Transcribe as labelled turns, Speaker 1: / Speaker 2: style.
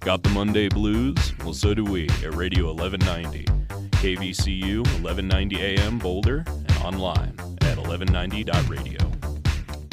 Speaker 1: Got the Monday blues? Well, so do we at Radio 1190, KVCU 1190 AM Boulder, and online at 1190.radio.